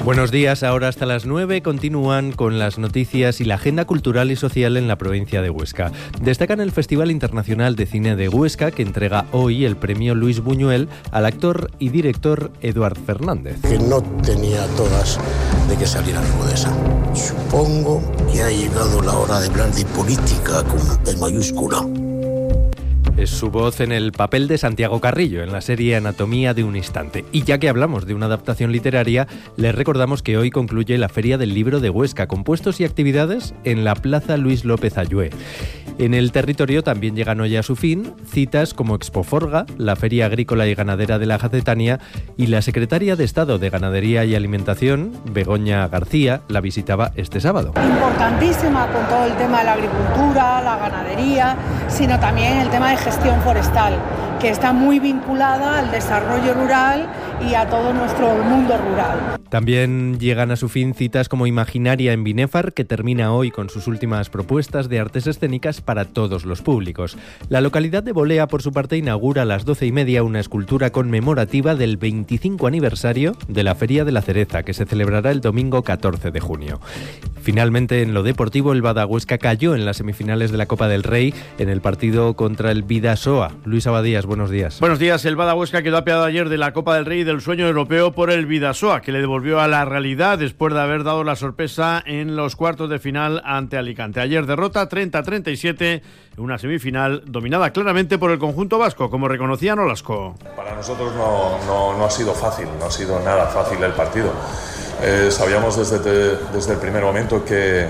Buenos días, ahora hasta las 9 continúan con las noticias y la agenda cultural y social en la provincia de Huesca. Destacan el Festival Internacional de Cine de Huesca, que entrega hoy el premio Luis Buñuel al actor y director Eduard Fernández. Que no tenía todas de que salir algo de esa. Supongo que ha llegado la hora de hablar de política con P mayúscula. Es su voz en el papel de Santiago Carrillo en la serie Anatomía de un instante. Y ya que hablamos de una adaptación literaria, les recordamos que hoy concluye la Feria del Libro de Huesca, con puestos y actividades en la Plaza Luis López Ayué. En el territorio también llegan hoy a su fin citas como Expoforga, la Feria Agrícola y Ganadera de la Jacetania, y la secretaria de Estado de Ganadería y Alimentación, Begoña García, la visitaba este sábado. Importantísima con todo el tema de la agricultura, la ganadería, sino también el tema de gestión forestal, que está muy vinculada al desarrollo rural y a todo nuestro mundo rural. También llegan a su fin citas como Imaginaria en Binéfar, que termina hoy con sus últimas propuestas de artes escénicas para todos los públicos. La localidad de Bolea, por su parte, inaugura a las 12:30 una escultura conmemorativa del 25 aniversario de la Feria de la Cereza, que se celebrará el domingo 14 de junio. Finalmente, en lo deportivo, el Bada Huesca cayó en las semifinales de la Copa del Rey en el partido contra el Bidasoa. Luis Abadías, buenos días. Buenos días. El Bada Huesca quedó apeado ayer de la Copa del Rey y del sueño europeo por el Bidasoa, que le devolvió a la realidad después de haber dado la sorpresa en los cuartos de final ante Alicante. Ayer derrota 30-37 en una semifinal dominada claramente por el conjunto vasco, como reconocía Nolasco. Para nosotros no ha sido fácil, no ha sido nada fácil el partido. Sabíamos desde el primer momento que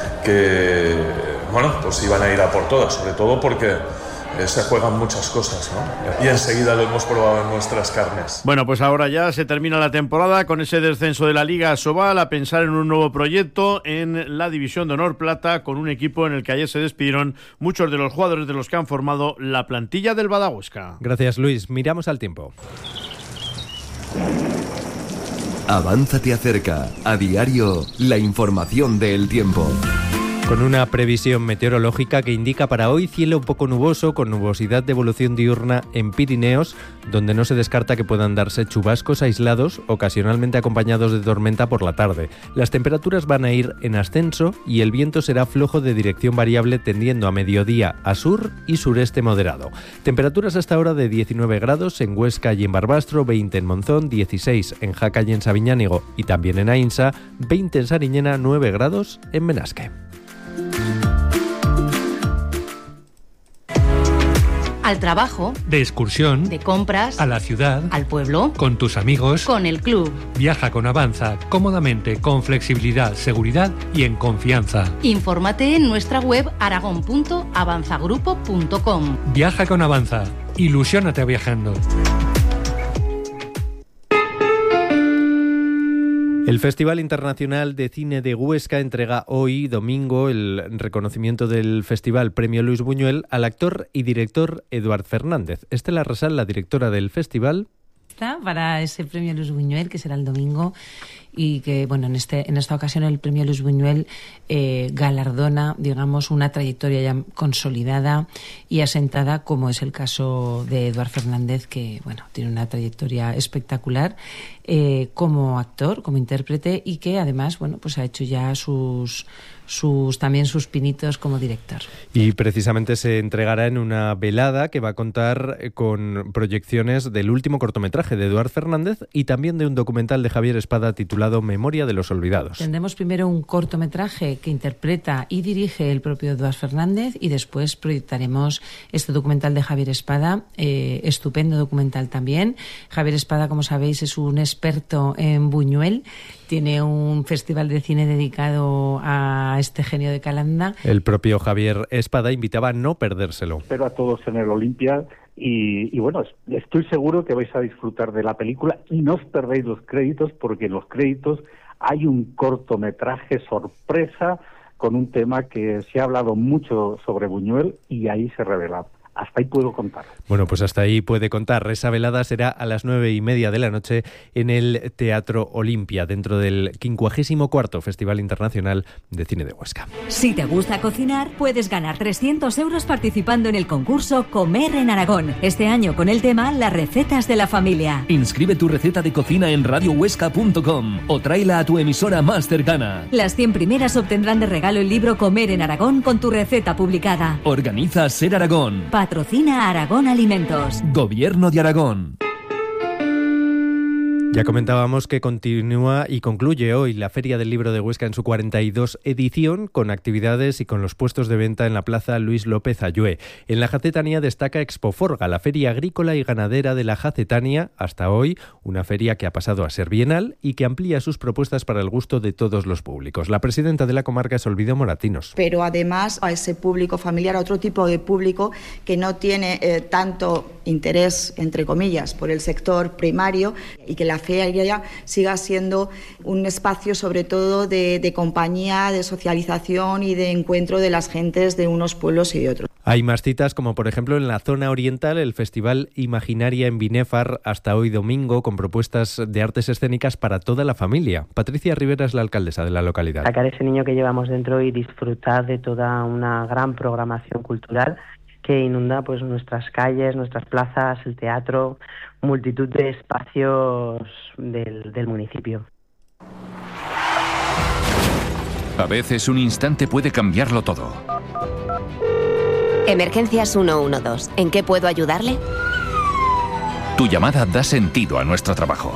pues iban a ir a por todas, sobre todo porque se juegan muchas cosas, ¿no? Y enseguida lo hemos probado en nuestras carnes. Bueno, pues ahora ya se termina la temporada con ese descenso de la Liga Asobal, a pensar en un nuevo proyecto en la División de Honor Plata, con un equipo en el que ayer se despidieron muchos de los jugadores de los que han formado la plantilla del Bada Huesca. Gracias, Luis. Miramos al tiempo. Avanza te acerca, a diario, la información del tiempo. Con una previsión meteorológica que indica para hoy cielo poco nuboso, con nubosidad de evolución diurna en Pirineos, donde no se descarta que puedan darse chubascos aislados, ocasionalmente acompañados de tormenta por la tarde. Las temperaturas van a ir en ascenso y el viento será flojo de dirección variable, tendiendo a mediodía a sur y sureste moderado. Temperaturas hasta ahora de 19 grados en Huesca y en Barbastro, 20 en Monzón, 16 en Jaca y en Sabiñánigo y también en Ainsa, 20 en Sariñena, 9 grados en Benasque. Al trabajo, de excursión, de compras, a la ciudad, al pueblo, con tus amigos, con el club. Viaja con Avanza, cómodamente, con flexibilidad, seguridad y en confianza. Infórmate en nuestra web aragon.avanzagrupo.com. Viaja con Avanza, ilusiónate viajando. El Festival Internacional de Cine de Huesca entrega hoy, domingo, el reconocimiento del Festival Premio Luis Buñuel al actor y director Eduard Fernández. Estela Rasal, la directora del festival, para ese premio Luis Buñuel, que será el domingo, y que, bueno, en esta ocasión el premio Luis Buñuel galardona, digamos, una trayectoria ya consolidada y asentada, como es el caso de Eduard Fernández, que, bueno, tiene una trayectoria espectacular como actor, como intérprete, y que además, bueno, pues ha hecho ya sus pinitos como director. Y precisamente se entregará en una velada que va a contar con proyecciones del último cortometraje de Eduard Fernández y también de un documental de Javier Espada titulado Memoria de los Olvidados. Tendremos primero un cortometraje que interpreta y dirige el propio Eduard Fernández, y después proyectaremos este documental de Javier Espada, estupendo documental también. Javier Espada, como sabéis, es un experto en Buñuel. Tiene un festival de cine dedicado a este genio de Calanda. El propio Javier Espada invitaba a no perdérselo. Espero a todos en el Olimpia y bueno, estoy seguro que vais a disfrutar de la película y no os perdéis los créditos, porque en los créditos hay un cortometraje sorpresa con un tema que se ha hablado mucho sobre Buñuel y ahí se revela Hasta ahí puedo contar. Bueno, pues hasta ahí puede contar. Esa velada será a las 9:30 de la noche en el Teatro Olimpia, dentro del 54º Festival Internacional de Cine de Huesca. Si te gusta cocinar, puedes ganar 300 euros participando en el concurso Comer en Aragón. Este año con el tema Las recetas de la familia. Inscribe tu receta de cocina en radiohuesca.com o tráela a tu emisora más cercana. Las 100 primeras obtendrán de regalo el libro Comer en Aragón con tu receta publicada. Organiza Ser Aragón. Patrocina Aragón Alimentos. Gobierno de Aragón. Ya comentábamos que continúa y concluye hoy la Feria del Libro de Huesca en su 42 edición, con actividades y con los puestos de venta en la Plaza Luis López Ayué. En la Jacetania destaca Expoforga, la feria agrícola y ganadera de la Jacetania, hasta hoy una feria que ha pasado a ser bienal y que amplía sus propuestas para el gusto de todos los públicos. La presidenta de la comarca es Olvido Moratinos. Pero además a ese público familiar, a otro tipo de público que no tiene tanto interés, entre comillas, por el sector primario, y que la feria siga siendo un espacio sobre todo de compañía, de socialización y de encuentro de las gentes de unos pueblos y de otros. Hay más citas, como por ejemplo en la zona oriental, el Festival Imaginaria en Binéfar hasta hoy domingo, con propuestas de artes escénicas para toda la familia. Patricia Rivera es la alcaldesa de la localidad. Sacar ese niño que llevamos dentro y disfrutar de toda una gran programación cultural que inunda pues nuestras calles, nuestras plazas, el teatro, multitud de espacios del municipio. A veces un instante puede cambiarlo todo. Emergencias 112. ¿En qué puedo ayudarle? Tu llamada da sentido a nuestro trabajo.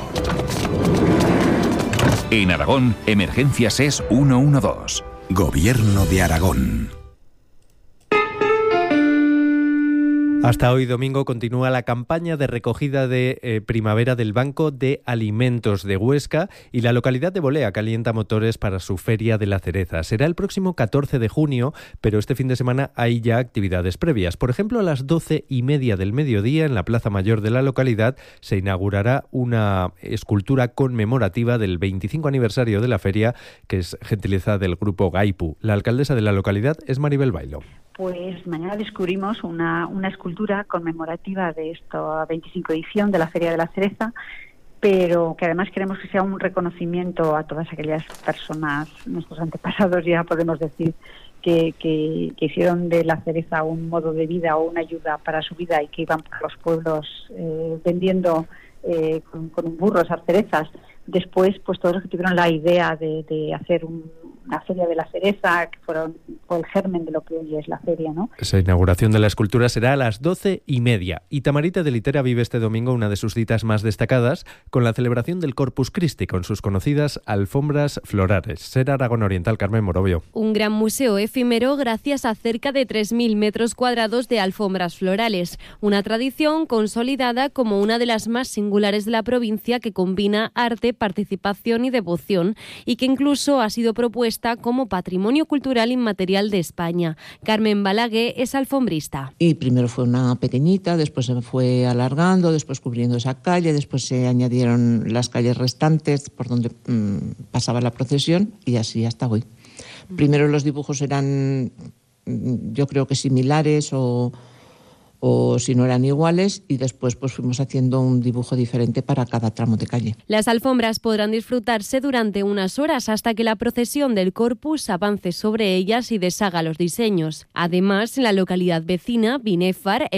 En Aragón, Emergencias es 112. Gobierno de Aragón. Hasta hoy domingo continúa la campaña de recogida de primavera del Banco de Alimentos de Huesca y la localidad de Bolea calienta motores para su Feria de la Cereza. Será el próximo 14 de junio, pero este fin de semana hay ya actividades previas. Por ejemplo, a las 12:30 del mediodía en la Plaza Mayor de la localidad se inaugurará una escultura conmemorativa del 25 aniversario de la feria, que es gentileza del grupo Gaipu. La alcaldesa de la localidad es Maribel Bailo. Pues mañana descubrimos una escultura conmemorativa de esta 25 edición de la Feria de la Cereza, pero que además queremos que sea un reconocimiento a todas aquellas personas, nuestros antepasados ya podemos decir, que hicieron de la cereza un modo de vida o una ayuda para su vida y que iban por los pueblos vendiendo con un burro esas cerezas. Después, pues todos los que tuvieron la idea de hacer una feria de la cereza, que fue el germen de lo que hoy es la feria, ¿no? Esa inauguración de la escultura será a las 12:30. Y Tamarite de Litera vive este domingo una de sus citas más destacadas, con la celebración del Corpus Christi, con sus conocidas alfombras florales. Ser Aragón Oriental, Carmen Morobio. Un gran museo efímero gracias a cerca de 3.000 metros cuadrados de alfombras florales. Una tradición consolidada como una de las más singulares de la provincia, que combina arte, participación y devoción, y que incluso ha sido propuesta como Patrimonio Cultural Inmaterial de España. Carmen Balaguer es alfombrista. Y primero fue una pequeñita, después se fue alargando, después cubriendo esa calle, después se añadieron las calles restantes por donde pasaba la procesión y así hasta hoy. Primero los dibujos eran, yo creo que similares o si no eran iguales, y después pues fuimos haciendo un dibujo diferente para cada tramo de calle. Las alfombras podrán disfrutarse durante unas horas hasta que la procesión del Corpus avance sobre ellas y deshaga los diseños. Además, en la localidad vecina, Binéfar,